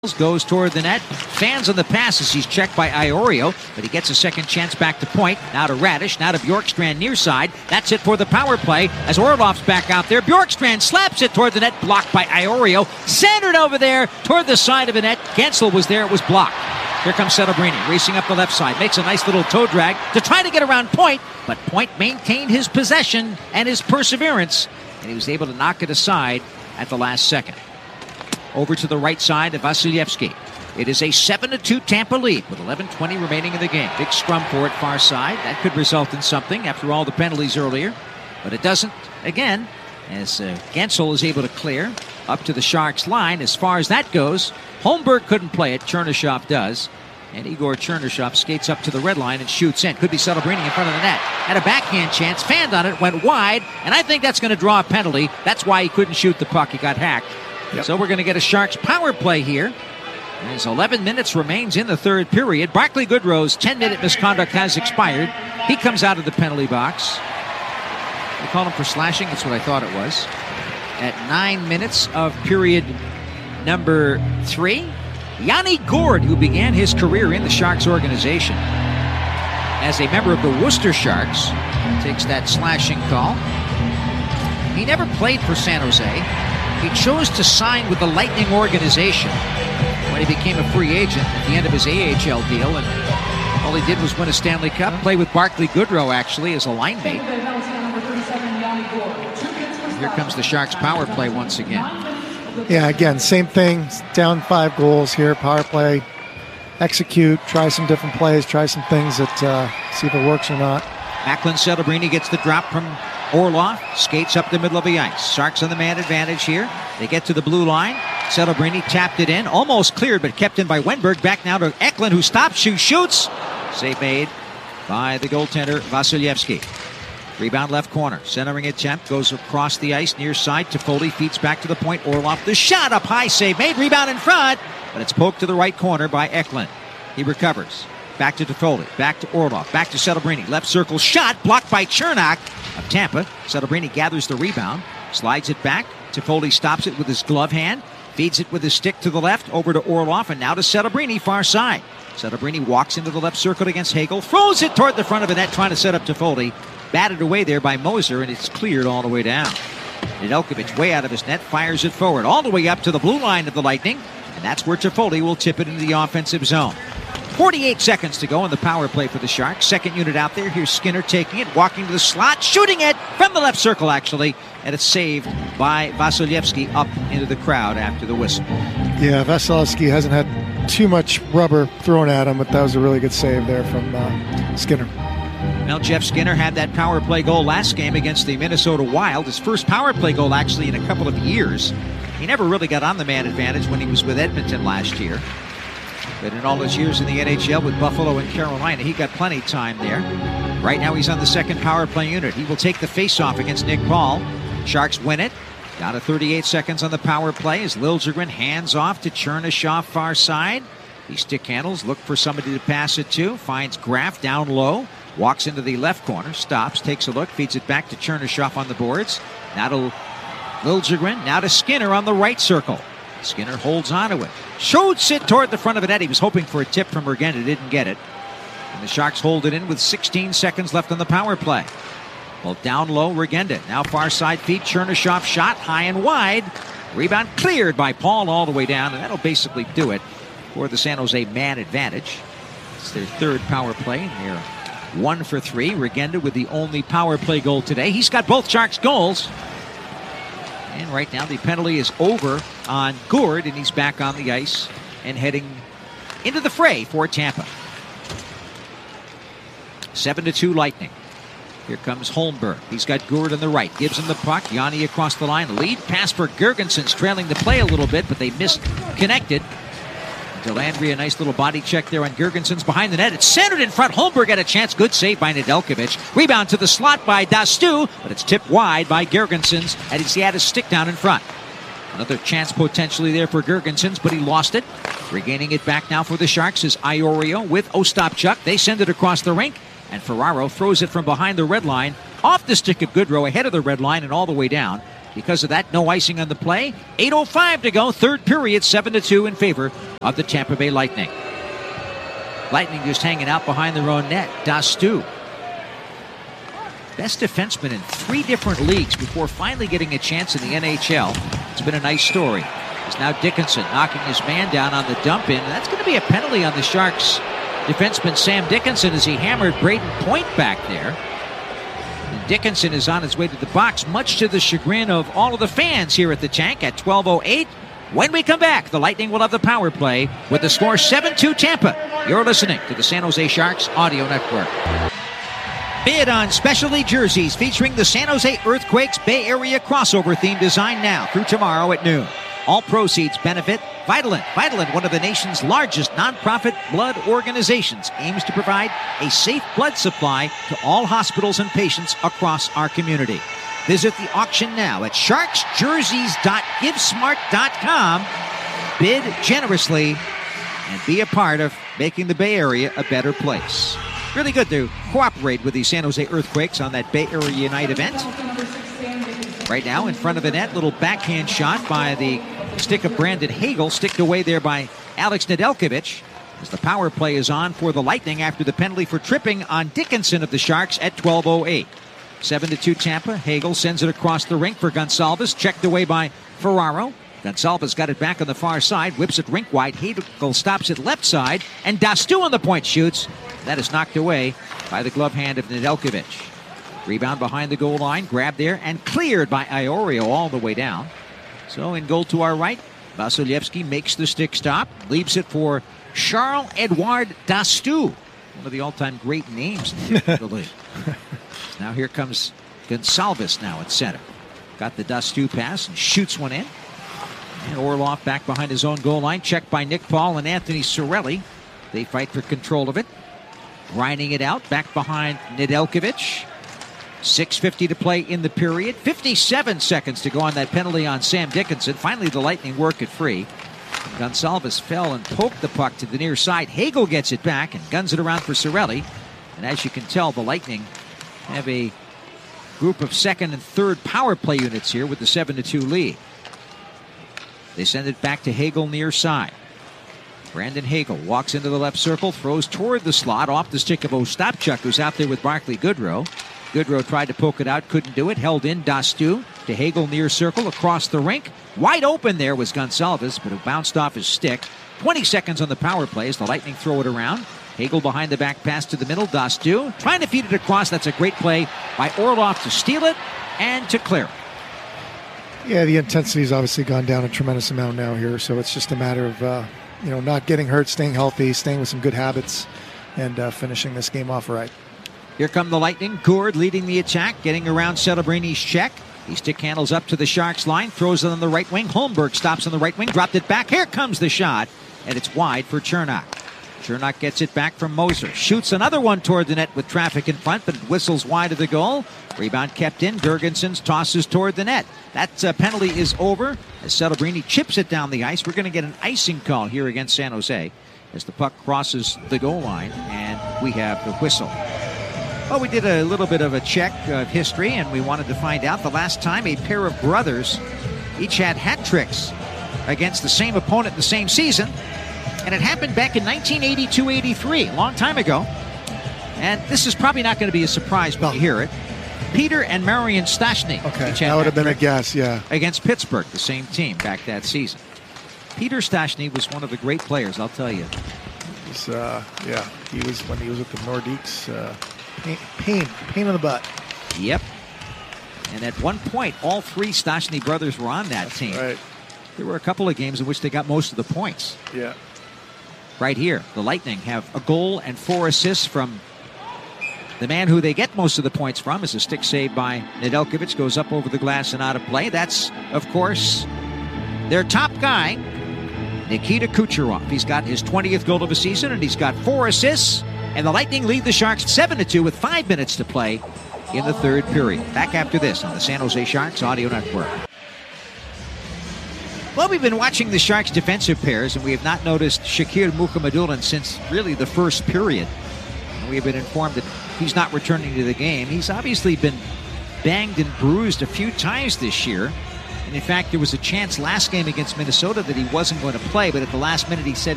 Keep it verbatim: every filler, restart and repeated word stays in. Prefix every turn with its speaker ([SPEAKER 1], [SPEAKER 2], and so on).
[SPEAKER 1] Goes toward the net, fans on the passes. He's checked by Iorio, but he gets a second chance back to point. Now to Radish, now to Bjorkstrand near side. That's it for the power play as Orlov's back out there. Bjorkstrand slaps it toward the net, blocked by Iorio. Centered over there toward the side of the net. Gensel was there, it was blocked. Here comes Celebrini, racing up the left side. Makes a nice little toe drag to try to get around Point, but Point maintained his possession and his perseverance, and he was able to knock it aside at the last second. Over to the right side of Vasilevsky. It is a seven to two Tampa lead with eleven twenty remaining in the game. Big scrum for it, far side. That could result in something after all the penalties earlier. But it doesn't, again, as uh, Gensel is able to clear up to the Sharks line. As far as that goes, Holmberg couldn't play it. Chernyshov does. And Igor Chernyshov skates up to the red line and shoots in. Could be Celebrini in front of the net. Had a backhand chance, fanned on it, went wide, and I think that's going to draw a penalty. That's why he couldn't shoot the puck. He got hacked. Yep. So we're going to get a Sharks power play here. As eleven minutes remains in the third period. Barclay Goodrow's ten-minute misconduct has expired. He comes out of the penalty box. They call him for slashing. That's what I thought it was. At nine minutes of period number three, Yanni Gourde, who began his career in the Sharks organization as a member of the Worcester Sharks, takes that slashing call. He never played for San Jose. He chose to sign with the Lightning organization when he became a free agent at the end of his A H L deal, and all he did was win a Stanley Cup. Play with Barclay Goodrow, actually, as a line mate. Here comes the Sharks power play once again.
[SPEAKER 2] Yeah, again, same thing. Down five goals here, power play. Execute, try some different plays, try some things that uh, see if it works or not.
[SPEAKER 1] Macklin Celebrini gets the drop from Orlov, skates up the middle of the ice. Sharks on the man advantage here. They get to the blue line. Celebrini tapped it in, almost cleared, but kept in by Wenberg. Back now to Eklund, who stops, who shoots. Save made by the goaltender Vasilevsky. Rebound left corner. Centering attempt goes across the ice near side. Toffoli feeds back to the point. Orlov, the shot up high, save made. Rebound in front, but it's poked to the right corner by Eklund. He recovers. Back to Toffoli, back to Orlov, back to Celebrini. Left circle shot, blocked by Chernak of Tampa. Celebrini gathers the rebound, slides it back. Toffoli stops it with his glove hand, feeds it with his stick to the left, over to Orlov, and now to Celebrini, far side. Celebrini walks into the left circle against Hagel, throws it toward the front of the net, trying to set up Toffoli. Batted away there by Moser, and it's cleared all the way down. Nedeljkovic, way out of his net, fires it forward, all the way up to the blue line of the Lightning, and that's where Toffoli will tip it into the offensive zone. forty-eight seconds to go in the power play for the Sharks. Second unit out there. Here's Skinner taking it, walking to the slot, shooting it from the left circle, actually. And it's saved by Vasilevsky up into the crowd after the whistle.
[SPEAKER 2] Yeah, Vasilevsky hasn't had too much rubber thrown at him, but that was a really good save there from uh, Skinner.
[SPEAKER 1] Well, Jeff Skinner had that power play goal last game against the Minnesota Wild. His first power play goal, actually, in a couple of years. He never really got on the man advantage when he was with Edmonton last year. But in all his years in the N H L with Buffalo and Carolina, he got plenty of time there. Right now he's on the second power play unit. He will take the face-off against Nick Paul. Sharks win it. Down to thirty-eight seconds on the power play as Liljegren hands off to Chernyshov far side. He stick handles, look for somebody to pass it to. Finds Graf down low. Walks into the left corner, stops, takes a look, feeds it back to Chernyshov on the boards. Now to Liljegren, now to Skinner on the right circle. Skinner holds onto it. Shoots it toward the front of the net. He was hoping for a tip from Regenda, didn't get it. And the Sharks hold it in with sixteen seconds left on the power play. Well, down low, Regenda. Now far side feed. Chernyshov shot high and wide. Rebound cleared by Paul all the way down, and that'll basically do it for the San Jose man advantage. It's their third power play, and they're one for three. Regenda with the only power play goal today. He's got both Sharks goals. And right now the penalty is over on Gourde, and he's back on the ice and heading into the fray for Tampa. seven to two Lightning. Here comes Holmberg. He's got Gourde on the right. Gives him the puck. Yanni across the line. Lead pass for Girgensons, trailing the play a little bit, but they misconnected. Delandry, a nice little body check there on Girgensons behind the net. It's centered in front. Holmberg had a chance. Good save by Nedeljkovic. Rebound to the slot by Dastu, but it's tipped wide by Girgensons, and he had his stick down in front. Another chance potentially there for Girgensons, but he lost it. Regaining it back now for the Sharks is Iorio with Ostapchuk. They send it across the rink, and Ferraro throws it from behind the red line, off the stick of Goodrow, ahead of the red line, and all the way down. Because of that, no icing on the play. eight oh five to go, third period, seven to two in favor of the Tampa Bay Lightning. Lightning just hanging out behind their own net. Dastu, best defenseman in three different leagues before finally getting a chance in the N H L. It's been a nice story. It's now Dickinson knocking his man down on the dump in. And that's going to be a penalty on the Sharks defenseman Sam Dickinson as he hammered Braden Point back there. And Dickinson is on his way to the box, much to the chagrin of all of the fans here at the Tank at twelve oh eight. When we come back, the Lightning will have the power play with the score seven two Tampa. You're listening to the San Jose Sharks Audio Network. Bid on specialty jerseys featuring the San Jose Earthquakes Bay Area crossover theme design now through tomorrow at noon. All proceeds benefit Vitalant. Vitalant, one of the nation's largest nonprofit blood organizations, aims to provide a safe blood supply to all hospitals and patients across our community. Visit the auction now at sharks jerseys dot givesmart dot com. Bid generously and be a part of making the Bay Area a better place. Really good to cooperate with the San Jose Earthquakes on that Bay Area Unite event. Right now, in front of the net, little backhand shot by the stick of Brandon Hagel, sticked away there by Alex Nedeljkovic, as the power play is on for the Lightning after the penalty for tripping on Dickinson of the Sharks at twelve oh eight. seven to two Tampa. Hagel sends it across the rink for Gonsalves, checked away by Ferraro. Gonsalves got it back on the far side, whips it rink wide. Hagel stops it left side, and Dastu on the point shoots. That is knocked away by the glove hand of Nedeljkovic. Rebound behind the goal line, grabbed there and cleared by Iorio all the way down. So in goal to our right, Vasilevsky makes the stick stop, leaves it for Charles-Edouard Dastu, one of the all-time great names in the league. Now here comes Gonsalves now at center. Got the Dastu pass and shoots one in. And Orlov back behind his own goal line, checked by Nick Paul and Anthony Cirelli. They fight for control of it. Grinding it out, back behind Nedeljkovic. six fifty to play in the period. fifty-seven seconds to go on that penalty on Sam Dickinson. Finally, the Lightning work it free. Gonsalves fell and poked the puck to the near side. Hagel gets it back and guns it around for Cirelli. And as you can tell, the Lightning have a group of second and third power play units here with the seven to two lead. They send it back to Hagel near side. Brandon Hagel walks into the left circle, throws toward the slot off the stick of Ostapchuk, who's out there with Barclay Goodrow. Goodrow tried to poke it out, couldn't do it. Held in Dastu to Hagel near circle across the rink. Wide open there was Gonsalves, but it bounced off his stick. twenty seconds on the power play as the Lightning throw it around. Hagel behind the back pass to the middle. Dastu trying to feed it across. That's a great play by Orlov to steal it and to clear it.
[SPEAKER 2] Yeah, the intensity's obviously gone down a tremendous amount now here, so it's just a matter of uh, you know not getting hurt, staying healthy, staying with some good habits, and uh, finishing this game off right.
[SPEAKER 1] Here come the Lightning. Gourde leading the attack, getting around Celebrini's check. He stick handles up to the Sharks line, throws it on the right wing. Holmberg stops on the right wing, dropped it back. Here comes the shot, and it's wide for Chernak. Chernak gets it back from Moser. Shoots another one toward the net with traffic in front, but it whistles wide of the goal. Rebound kept in. Jurgensen tosses toward the net. That uh, penalty is over as Celebrini chips it down the ice. We're going to get an icing call here against San Jose as the puck crosses the goal line, and we have the whistle. Well, we did a little bit of a check of history, and we wanted to find out the last time a pair of brothers each had hat tricks against the same opponent in the same season. And it happened back in nineteen eighty-two eighty-three, a long time ago. And this is probably not going to be a surprise when no. you hear it. Peter and Marian Stastny.
[SPEAKER 2] Okay, that would have been a guess, yeah.
[SPEAKER 1] Against Pittsburgh, the same team back that season. Peter Stastny was one of the great players, I'll tell you.
[SPEAKER 2] Was, uh, yeah, he was when he was with the Nordiques. Uh, pain, pain, pain in the butt.
[SPEAKER 1] Yep. And at one point, all three Stastny brothers were on that
[SPEAKER 2] That's
[SPEAKER 1] team.
[SPEAKER 2] Right.
[SPEAKER 1] There were a couple of games in which they got most of the points.
[SPEAKER 2] Yeah.
[SPEAKER 1] Right here, the Lightning have a goal and four assists from the man who they get most of the points from. Is a stick save by Nedeljkovic, goes up over the glass and out of play. That's, of course, their top guy, Nikita Kucherov. He's got his twentieth goal of the season, and he's got four assists. And the Lightning lead the Sharks seven to two with five minutes to play in the third period. Back after this on the San Jose Sharks Audio Network. Well, we've been watching the Sharks' defensive pairs, and we have not noticed Shakir Mukhamadullin since really the first period. And we have been informed that he's not returning to the game. He's obviously been banged and bruised a few times this year. And in fact, there was a chance last game against Minnesota that he wasn't going to play, but at the last minute he said